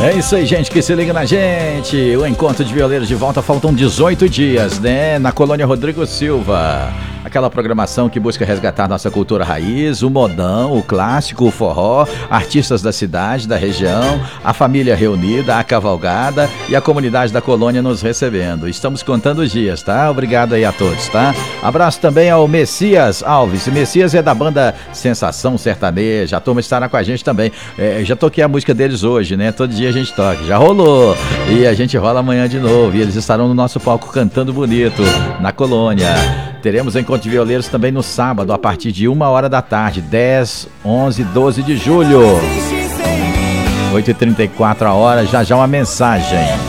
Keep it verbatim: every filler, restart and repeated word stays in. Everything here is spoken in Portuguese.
É isso aí, gente, que se liga na gente. O Encontro de Violeiros de volta, faltam dezoito dias, né? Na Colônia Rodrigo Silva. Aquela programação que busca resgatar nossa cultura raiz, o modão, o clássico, o forró, artistas da cidade, da região, a família reunida, a cavalgada e a comunidade da colônia nos recebendo. Estamos contando os dias, tá? Obrigado aí a todos, tá? Abraço também ao Messias Alves. Messias é da banda Sensação Sertaneja. A turma estará com a gente também. É, já toquei a música deles hoje, né? Todo dia a gente toca. Já rolou. E a gente rola amanhã de novo. E eles estarão no nosso palco cantando bonito na colônia. Teremos Encontro de Violeiros também no sábado, a partir de uma hora da tarde, dez, onze, doze de julho. oito e trinta e quatro a hora, já já uma mensagem.